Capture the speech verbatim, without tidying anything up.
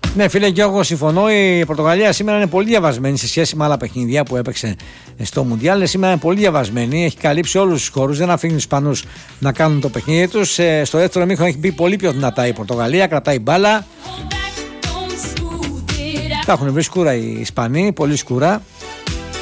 Ναι, φίλε, και εγώ συμφωνώ. Η Πορτογαλία σήμερα είναι πολύ διαβασμένη σε σχέση με άλλα παιχνίδια που έπαιξε στο Μουντιάλ. Σήμερα είναι πολύ διαβασμένη. Έχει καλύψει όλους τους χώρους. Δεν αφήνει τους Ισπανούς να κάνουν το παιχνίδι τους. Στο δεύτερο ημίχρονο έχει μπει πολύ πιο δυνατά η Πορτογαλία. Κρατάει μπάλα. Τα έχουν βρει σκούρα οι Ισπανοί, πολύ σκούρα.